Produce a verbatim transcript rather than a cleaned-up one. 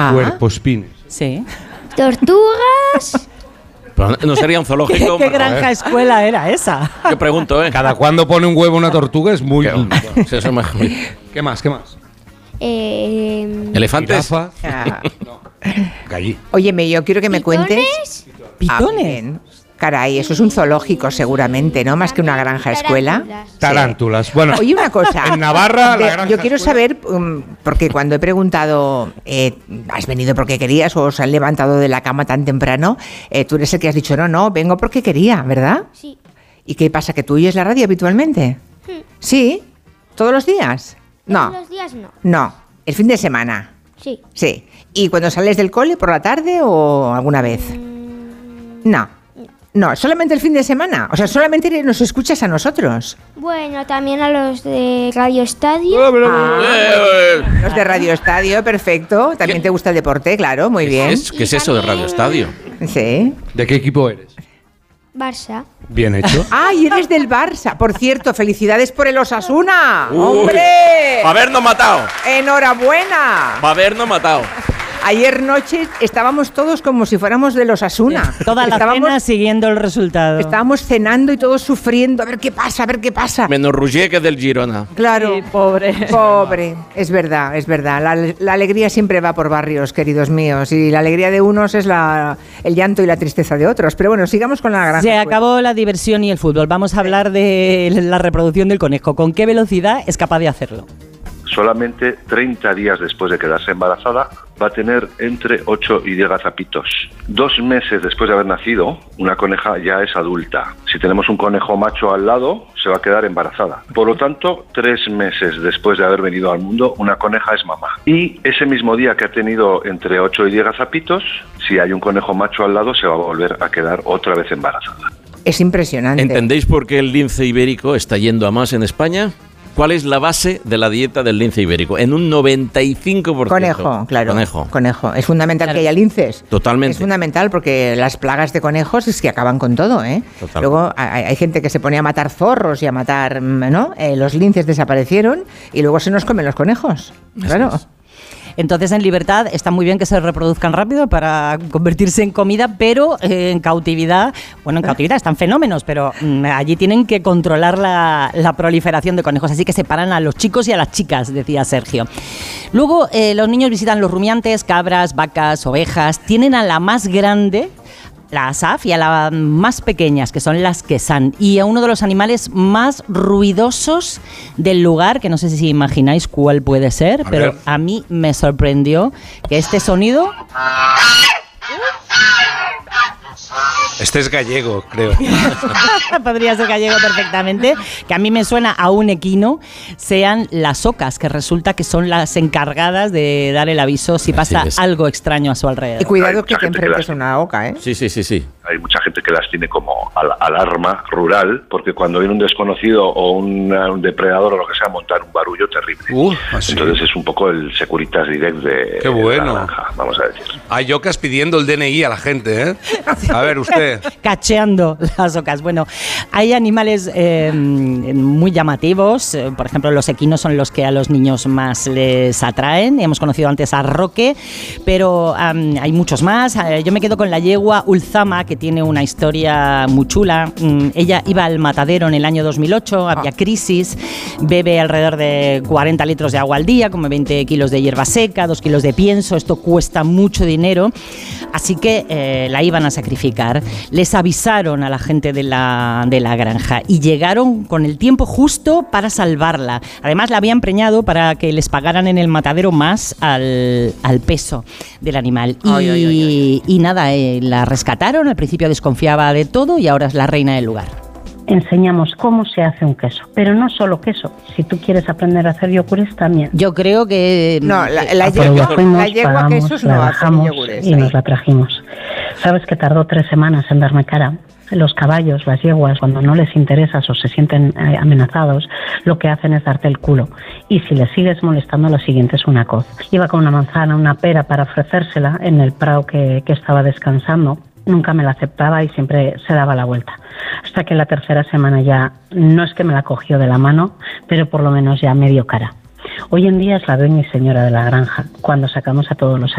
Ah. Puercoespines. Sí. Tortugas. Pero no sería un zoológico. ¿Qué, qué granja escuela era esa? Yo pregunto, ¿eh? Cada cuando pone un huevo una tortuga es muy... ¿Qué, sí, eso es más... ¿Qué más? ¿Qué más? Eh, ¿Elefantes? Jirafa. Ah. Gallí. Óyeme, yo quiero que me cuentes... ¿Pitones? Ah, ¿Pitones? bien. Caray, eso es un zoológico seguramente, ¿no? Más que una granja escuela. Tarántulas. Tarántulas. Bueno, Oye, una cosa. en Navarra, De- la granja yo quiero escuela- saber, um, porque cuando he preguntado, eh, ¿has venido porque querías o os han levantado de la cama tan temprano? Eh, tú eres el que has dicho, no, no, vengo porque quería, ¿verdad? Sí. ¿Y qué pasa? ¿Que tú oyes la radio habitualmente? Hmm. ¿Sí? ¿Todos los días? No. Todos los días no. No. ¿El fin de semana? Sí. Sí. ¿Y cuando sales del cole por la tarde o alguna vez? Mm, No. No, solamente el fin de semana. O sea, solamente nos escuchas a nosotros. Bueno, también a los de Radio Estadio. Ah, Eh, los de Radio Estadio, perfecto. También te gusta el deporte, claro, muy bien. ¿Qué es, qué es eso de Radio Estadio? Sí. ¿De qué equipo eres? Barça. Bien hecho. Ah, y eres del Barça. Por cierto, felicidades por el Osasuna. Uy. ¡Hombre! ¡Pa' habernos matado! ¡Enhorabuena! ¡Pa' habernos matado! Ayer noche estábamos todos como si fuéramos del Osasuna. Toda la estábamos, cena siguiendo el resultado. estábamos cenando y todos sufriendo. A ver qué pasa, a ver qué pasa. Menos Roger, que es del Girona. Claro. Sí, pobre. Pobre, es verdad, es verdad. La, la alegría siempre va por barrios, queridos míos, y la alegría de unos es la, el llanto y la tristeza de otros. Pero bueno, sigamos con la granja. Se acabó la diversión y el fútbol. Vamos a hablar de la reproducción del conejo. ¿Con qué velocidad es capaz de hacerlo? Solamente treinta días después de quedarse embarazada va a tener entre ocho y diez gazapitos. Dos meses después de haber nacido, una coneja ya es adulta. Si tenemos un conejo macho al lado, se va a quedar embarazada. Por lo tanto, tres meses después de haber venido al mundo, una coneja es mamá. Y ese mismo día que ha tenido entre ocho y diez gazapitos, si hay un conejo macho al lado, se va a volver a quedar otra vez embarazada. Es impresionante. ¿Entendéis por qué el lince ibérico está yendo a más en España? ¿Cuál es la base de la dieta del lince ibérico? En un noventa y cinco por ciento. Conejo, claro. Conejo. Conejo. Es fundamental Claro. que haya linces. Totalmente. Es fundamental porque las plagas de conejos es que acaban con todo, ¿eh? Total. Luego hay, hay gente que se pone a matar zorros y a matar, ¿no? Eh, los linces desaparecieron y luego se nos comen los conejos. Claro. es. Entonces, en libertad está muy bien que se reproduzcan rápido para convertirse en comida, pero eh, en cautividad, bueno, en cautividad están fenómenos, pero mm, allí tienen que controlar la, la proliferación de conejos, así que separan a los chicos y a las chicas, decía Sergio. Luego, eh, los niños visitan los rumiantes, cabras, vacas, ovejas, tienen a la más grande, la asaf, y a las más pequeñas, que son las quesán, y a uno de los animales más ruidosos del lugar, que no sé si imagináis cuál puede ser, A pero ver. a mí me sorprendió que este sonido... Este es gallego, creo. podría ser gallego perfectamente, que a mí me suena a un equino, sean las ocas, que resulta que son las encargadas de dar el aviso si pasa es. algo extraño a su Y alrededor. cuidado Hay que mucha te gente que enfrentes las- a una oca, ¿eh? Sí, sí, sí, sí. Hay mucha gente que las tiene como al- alarma rural, porque cuando viene un desconocido o una- un depredador o lo que sea, montar un barullo terrible. Uh, así. Entonces es un poco el Securitas Direct de Qué bueno. la granja, vamos a decir. Hay yocas pidiendo el D N I a la gente, ¿eh? A ver, usted. Cacheando las ocas. Bueno, hay animales eh, muy llamativos. eh, Por ejemplo, los equinos son los que a los niños más les atraen. Hemos conocido antes a Roque, pero um, hay muchos más. Eh, Yo me quedo con la yegua Ulzama, que tiene una historia muy chula. Mm, Ella iba al matadero en el año dos mil ocho, había crisis, bebe alrededor de cuarenta litros de agua al día, come veinte kilos de hierba seca, dos kilos de pienso. Esto cuesta mucho dinero, así que eh, la iban a sacrificar. Les avisaron a la gente de la, de la granja y llegaron con el tiempo justo para salvarla. Además, la habían preñado para que les pagaran en el matadero más al, al peso del animal. Y, Ay, ay, ay, ay. y nada, eh, la rescataron. Al principio desconfiaba de todo y ahora es la reina del lugar. Enseñamos cómo se hace un queso, pero no solo queso. Si tú quieres aprender a hacer yogures también. Yo creo que... No, la, la A por ella yegua, fuimos, la yegua pagamos, quesos la no hacen bajamos yogures. y ahí. nos la trajimos. ¿Sabes que tardó tres semanas en darme cara? Los caballos, las yeguas, cuando no les interesas o se sienten eh, amenazados, lo que hacen es darte el culo. Y si les sigues molestando, lo siguiente es una coz. Iba con una manzana, una pera para ofrecérsela en el prado que, que estaba descansando. Nunca me la aceptaba y siempre se daba la vuelta. Hasta que la tercera semana ya, no es que me la cogió de la mano, pero por lo menos ya me dio cara. Hoy en día es la dueña y señora de la granja. Cuando sacamos a todos los